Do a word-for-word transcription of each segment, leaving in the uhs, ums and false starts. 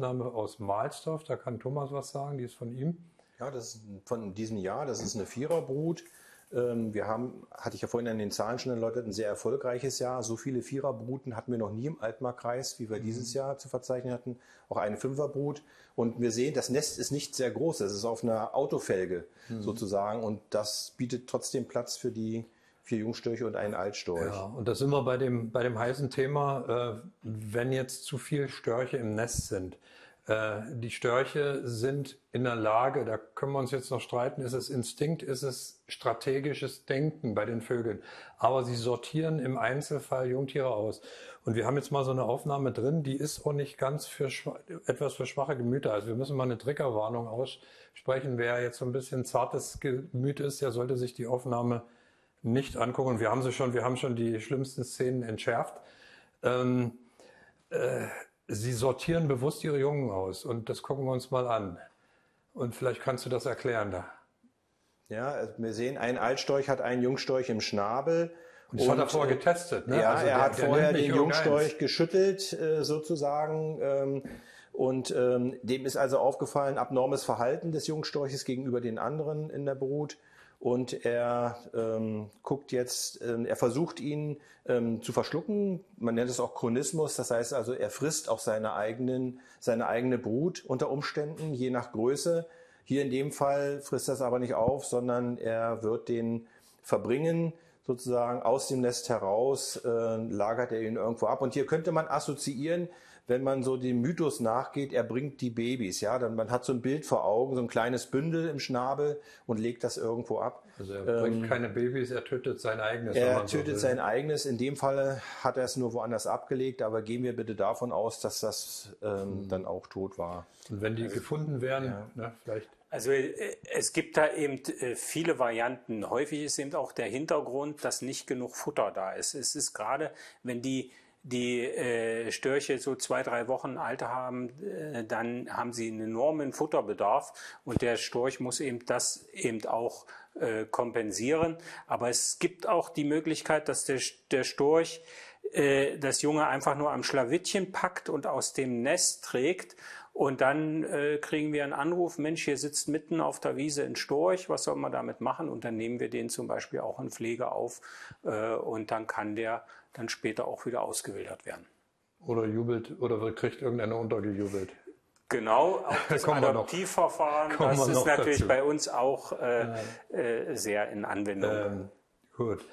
Aufnahme aus Mahlsdorf. Da kann Thomas was sagen, die ist von ihm. Ja, das ist von diesem Jahr, das ist eine Viererbrut. Wir haben, hatte ich ja vorhin an den Zahlen schon erläutert, ein sehr erfolgreiches Jahr. So viele Viererbruten hatten wir noch nie im Altmarkkreis, wie wir mhm. dieses Jahr zu verzeichnen hatten. Auch eine Fünferbrut. Und wir sehen, das Nest ist nicht sehr groß. Es ist auf einer Autofelge mhm. sozusagen. Und das bietet trotzdem Platz für die vier Jungstörche und einen Altstorch. Ja, und da sind wir bei dem, bei dem heißen Thema, äh, wenn jetzt zu viele Störche im Nest sind. Äh, die Störche sind in der Lage, da können wir uns jetzt noch streiten, ist es Instinkt, ist es strategisches Denken bei den Vögeln. Aber sie sortieren im Einzelfall Jungtiere aus. Und wir haben jetzt mal so eine Aufnahme drin, die ist auch nicht ganz für etwas für schwache Gemüter. Also wir müssen mal eine Triggerwarnung aussprechen. Wer jetzt so ein bisschen zartes Gemüt ist, der sollte sich die Aufnahme nicht angucken. Wir haben sie schon, wir haben schon die schlimmsten Szenen entschärft. Ähm, äh, Sie sortieren bewusst ihre Jungen aus und das gucken wir uns mal an. Und vielleicht kannst du das erklären da. Ja, wir sehen, ein Altstorch hat einen Jungstorch im Schnabel. Und das und, hat er vorher getestet, ne? Ja, also er der, hat der vorher den Jungstorch Jungstorch geschüttelt, äh, sozusagen. Ähm, und ähm, dem ist also aufgefallen, abnormes Verhalten des Jungstorches gegenüber den anderen in der Brut. Und er ähm, guckt jetzt, ähm, er versucht ihn ähm, zu verschlucken. Man nennt es auch Chronismus. Das heißt also, er frisst auch seine eigenen, seine eigene Brut unter Umständen, je nach Größe. Hier in dem Fall frisst er es aber nicht auf, sondern er wird den verbringen, sozusagen aus dem Nest heraus, äh, lagert er ihn irgendwo ab. Und hier könnte man assoziieren, wenn man so dem Mythos nachgeht, er bringt die Babys, ja, dann man hat so ein Bild vor Augen, so ein kleines Bündel im Schnabel und legt das irgendwo ab. Also er bringt ähm, keine Babys, er tötet sein eigenes. Er tötet so sein eigenes. In dem Falle hat er es nur woanders abgelegt, aber gehen wir bitte davon aus, dass das ähm, mhm. dann auch tot war. Und wenn die also, gefunden werden, ja. ne, vielleicht. Also es gibt da eben viele Varianten. Häufig ist eben auch der Hintergrund, dass nicht genug Futter da ist. Es ist gerade, wenn die die äh, Störche so zwei, drei Wochen alt haben, äh, dann haben sie einen enormen Futterbedarf und der Storch muss eben das eben auch äh, kompensieren. Aber es gibt auch die Möglichkeit, dass der, der Storch äh, das Junge einfach nur am Schlawittchen packt und aus dem Nest trägt. Und dann äh, kriegen wir einen Anruf, Mensch, hier sitzt mitten auf der Wiese ein Storch, was soll man damit machen? Und dann nehmen wir den zum Beispiel auch in Pflege auf äh, und dann kann der dann später auch wieder ausgewildert werden. Oder jubelt, oder kriegt irgendeiner untergejubelt. Genau, auch das Adoptivverfahren, das ist natürlich dazu. Bei uns auch äh, ja. äh, sehr in Anwendung. Ähm, gut.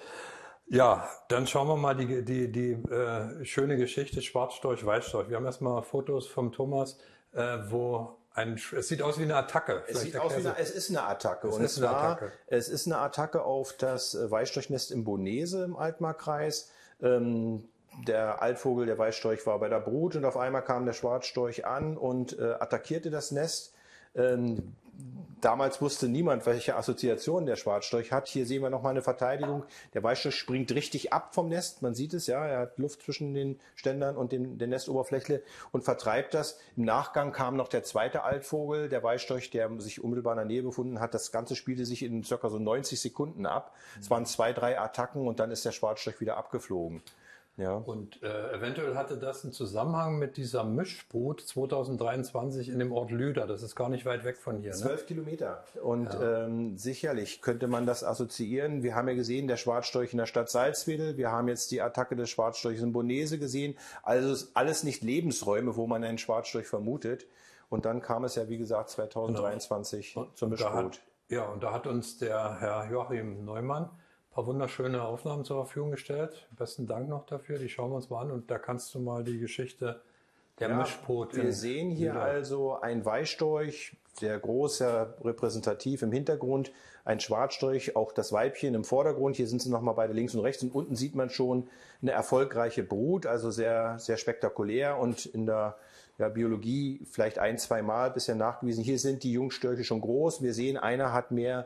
Ja, dann schauen wir mal die, die, die äh, schöne Geschichte Schwarzstorch, Weißstorch. Wir haben erstmal Fotos vom Thomas, äh, wo ein, es sieht aus wie eine Attacke. Es sieht aus wie eine, es ist eine Attacke. Es und ist zwar, eine Attacke. Es ist eine Attacke auf das Weißstorchnest im Bonese im Altmarkkreis. Ähm, der Altvogel, der Weißstorch, war bei der Brut und auf einmal kam der Schwarzstorch an und äh, attackierte das Nest. Ähm, damals wusste niemand, welche Assoziation der Schwarzstorch hat. Hier sehen wir nochmal eine Verteidigung. Der Weißstorch springt richtig ab vom Nest. Man sieht es, ja, er hat Luft zwischen den Ständern und dem, der Nestoberfläche und vertreibt das. Im Nachgang kam noch der zweite Altvogel, der Weißstorch, der sich unmittelbar in der Nähe befunden hat. Das Ganze spielte sich in circa so neunzig Sekunden ab. Es waren zwei, drei Attacken und dann ist der Schwarzstorch wieder abgeflogen. Ja. Und äh, eventuell hatte das einen Zusammenhang mit dieser Mischbrut zweitausenddreiundzwanzig in dem Ort Lüder. Das ist gar nicht weit weg von hier. Zwölf ne? Kilometer. Und ja. ähm, sicherlich könnte man das assoziieren. Wir haben ja gesehen, der Schwarzstorch in der Stadt Salzwedel. Wir haben jetzt die Attacke des Schwarzstorchs in Bonese gesehen. Also alles nicht Lebensräume, wo man einen Schwarzstorch vermutet. Und dann kam es ja, wie gesagt, zweitausenddreiundzwanzig genau. zur Mischbrut. Ja, und da hat uns der Herr Joachim Neumann ein paar wunderschöne Aufnahmen zur Verfügung gestellt. Besten Dank noch dafür. Die schauen wir uns mal an und da kannst du mal die Geschichte der ja, Mischbrut. Wir sehen hier wieder. Also ein Weißstorch, sehr groß, sehr repräsentativ im Hintergrund. Ein Schwarzstorch, auch das Weibchen im Vordergrund. Hier sind sie nochmal beide links und rechts. Und unten sieht man schon eine erfolgreiche Brut, also sehr, sehr spektakulär und in der ja, Biologie vielleicht ein, zwei Mal bisher nachgewiesen. Hier sind die Jungstörche schon groß. Wir sehen, einer hat mehr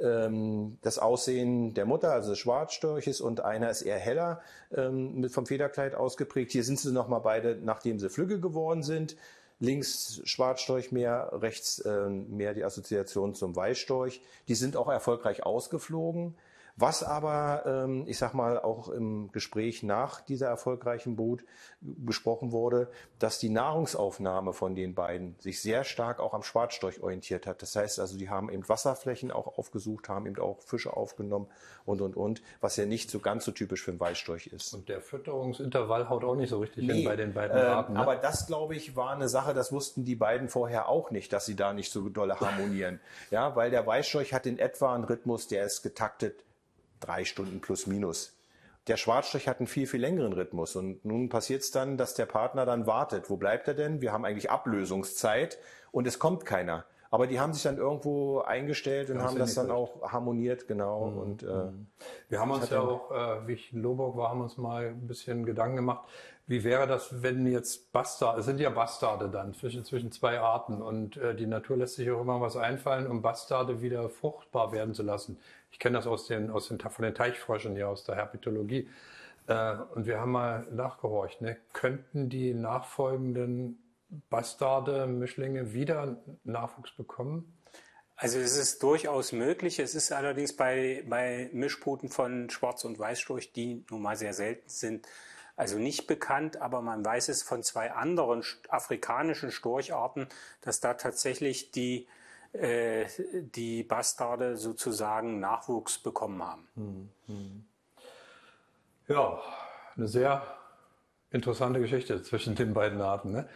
ähm, das Aussehen der Mutter, also des Schwarzstorches, und einer ist eher heller ähm, mit vom Federkleid ausgeprägt. Hier sind sie nochmal beide, nachdem sie flügge geworden sind. Links Schwarzstorch mehr, rechts äh, mehr die Assoziation zum Weißstorch. Die sind auch erfolgreich ausgeflogen. Was aber, ähm, ich sag mal, auch im Gespräch nach dieser erfolgreichen Brut besprochen wurde, dass die Nahrungsaufnahme von den beiden sich sehr stark auch am Schwarzstorch orientiert hat. Das heißt also, die haben eben Wasserflächen auch aufgesucht, haben eben auch Fische aufgenommen und, und, und, was ja nicht so ganz so typisch für den Weißstorch ist. Und der Fütterungsintervall haut auch nicht so richtig nee, hin bei den beiden äh, Arten. Ne? Aber das, glaube ich, war eine Sache, das wussten die beiden vorher auch nicht, dass sie da nicht so dolle harmonieren. Ja, weil der Weißstorch hat in etwa einen Rhythmus, der ist getaktet, drei Stunden plus minus. Der Schwarzstorch hat einen viel, viel längeren Rhythmus. Und nun passiert es dann, dass der Partner dann wartet. Wo bleibt er denn? Wir haben eigentlich Ablösungszeit und es kommt keiner. Aber die haben sich dann irgendwo eingestellt und das haben das dann auch harmoniert, genau. Mhm. Und, äh, wir haben uns ja auch, äh, wie ich in Lohburg war, haben uns mal ein bisschen Gedanken gemacht, wie wäre das, wenn jetzt Bastarde, es sind ja Bastarde dann zwischen, zwischen zwei Arten und äh, die Natur lässt sich auch immer was einfallen, um Bastarde wieder fruchtbar werden zu lassen. Ich kenne das aus den, aus den, von den Teichfröschen hier, aus der Herpetologie. Äh, und wir haben mal nachgehorcht, ne? Könnten die nachfolgenden Bastarde, Mischlinge wieder Nachwuchs bekommen? Also es ist durchaus möglich. Es ist allerdings bei, bei Mischbruten von Schwarz- und Weißstorch, die nun mal sehr selten sind, also nicht bekannt, aber man weiß es von zwei anderen afrikanischen Storcharten, dass da tatsächlich die, äh, die Bastarde sozusagen Nachwuchs bekommen haben. Hm, hm. Ja, eine sehr interessante Geschichte zwischen den beiden Arten, ne?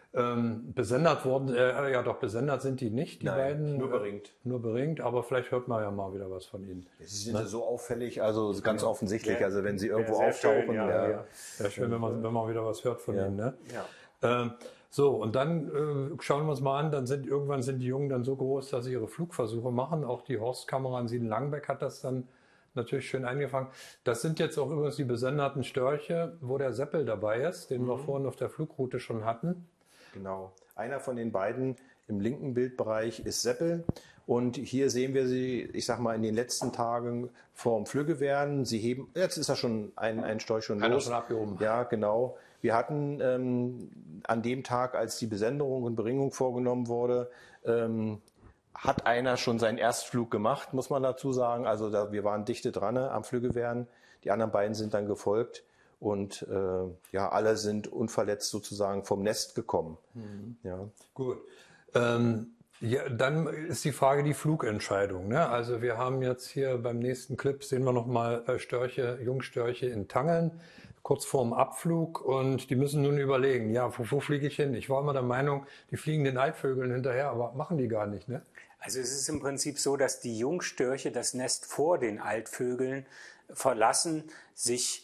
Ähm, besendet worden, äh, ja doch, besendet sind die nicht, die Nein, beiden. Nur beringt. Äh, nur beringt, aber vielleicht hört man ja mal wieder was von ihnen. Sie sind ja so auffällig, also ganz ja. offensichtlich, ja. Also wenn sie irgendwo ja, auftauchen. Schön, ja, ja, ja. ja, schön, wenn man, wenn man wieder was hört von ja. ihnen. Ne? Ja. Ähm, so, und dann äh, schauen wir uns mal an, dann sind irgendwann sind die Jungen dann so groß, dass sie ihre Flugversuche machen. Auch die Horstkamera in Sieden-Langenbeck hat das dann natürlich schön eingefangen. Das sind jetzt auch übrigens die besenderten Störche, wo der Seppel dabei ist, den mhm. wir vorhin auf der Flugroute schon hatten. Genau. Einer von den beiden im linken Bildbereich ist Seppel. Und hier sehen wir sie, ich sag mal, in den letzten Tagen vorm Flügge werden. Sie heben, jetzt ist ja schon ein, ein Storch schon los. Schon abgehoben. Ja, genau. Wir hatten ähm, an dem Tag, als die Besenderung und Beringung vorgenommen wurde, ähm, hat einer schon seinen Erstflug gemacht, muss man dazu sagen. Also da, wir waren dichte dran am Flügge werden. Die anderen beiden sind dann gefolgt. Und äh, ja, alle sind unverletzt sozusagen vom Nest gekommen. Mhm. Ja. Gut. Ähm, ja, dann ist die Frage die Flugentscheidung. Ne? Also wir haben jetzt hier beim nächsten Clip, sehen wir nochmal äh, Störche, Jungstörche in Tangeln, kurz vorm Abflug. Und die müssen nun überlegen, ja, wo, wo fliege ich hin? Ich war immer der Meinung, die fliegen den Altvögeln hinterher, aber machen die gar nicht. Ne? Also es ist im Prinzip so, dass die Jungstörche das Nest vor den Altvögeln verlassen, sich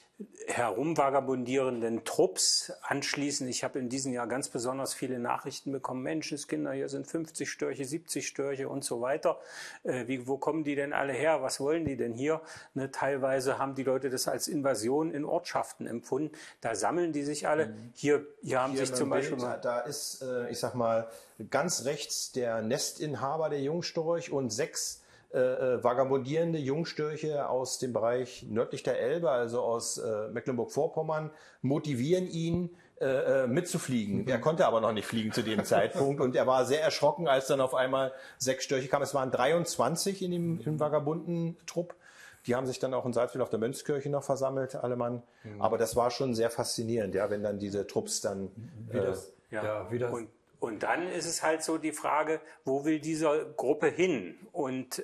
herumvagabundierenden Trupps anschließen. Ich habe in diesem Jahr ganz besonders viele Nachrichten bekommen. Menschenskinder, hier sind fünfzig Störche, siebzig Störche und so weiter. Äh, wie, wo kommen die denn alle her? Was wollen die denn hier? Ne, teilweise haben die Leute das als Invasion in Ortschaften empfunden. Da sammeln die sich alle. Mhm. Hier, hier haben hier sich zum Beispiel... Bild, da ist, äh, ich sag mal, ganz rechts der Nestinhaber der Jungstorch und sechs Äh, vagabundierende Jungstörche aus dem Bereich nördlich der Elbe, also aus äh, Mecklenburg-Vorpommern, motivieren ihn, äh, mitzufliegen. Mhm. Er konnte aber noch nicht fliegen zu dem Zeitpunkt und er war sehr erschrocken, als dann auf einmal sechs Störche kamen. Es waren dreiundzwanzig in dem, im vagabunden Trupp. Die haben sich dann auch in Salzwedel auf der Mönchskirche noch versammelt, alle Mann. Mhm. Aber das war schon sehr faszinierend, ja, wenn dann diese Trupps dann... Wie das, äh, ja, ja, wie das und, und dann ist es halt so die Frage, wo will diese Gruppe hin? Und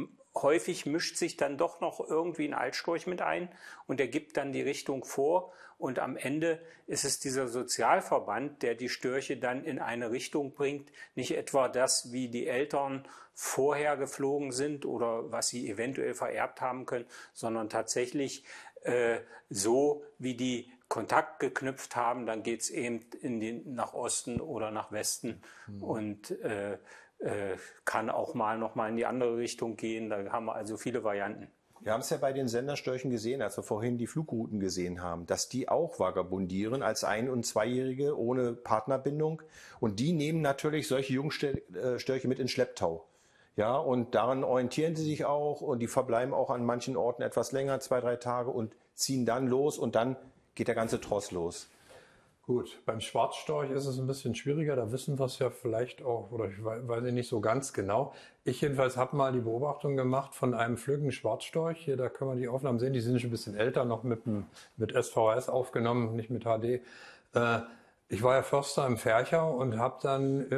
häufig mischt sich dann doch noch irgendwie ein Altstorch mit ein und der gibt dann die Richtung vor und am Ende ist es dieser Sozialverband, der die Störche dann in eine Richtung bringt, nicht etwa das, wie die Eltern vorher geflogen sind oder was sie eventuell vererbt haben können, sondern tatsächlich äh, so, wie die Kontakt geknüpft haben, dann geht es eben in den, nach Osten oder nach Westen mhm. und äh, Äh, kann auch mal noch mal in die andere Richtung gehen. Da haben wir also viele Varianten. Wir haben es ja bei den Senderstörchen gesehen, als wir vorhin die Flugrouten gesehen haben, dass die auch vagabundieren als Ein- und Zweijährige ohne Partnerbindung. Und die nehmen natürlich solche Jungstörche mit in Schlepptau. Ja, und daran orientieren sie sich auch und die verbleiben auch an manchen Orten etwas länger, zwei, drei Tage und ziehen dann los und dann geht der ganze Tross los. Gut, beim Schwarzstorch ist es ein bisschen schwieriger, da wissen wir es ja vielleicht auch, oder ich weiß, weiß ich nicht so ganz genau. Ich jedenfalls habe mal die Beobachtung gemacht von einem flüggen Schwarzstorch. Hier, da können wir die Aufnahmen sehen, die sind schon ein bisschen älter, noch mit, mit S V S aufgenommen, nicht mit H D. Äh, ich war ja Förster im Ferchau und habe dann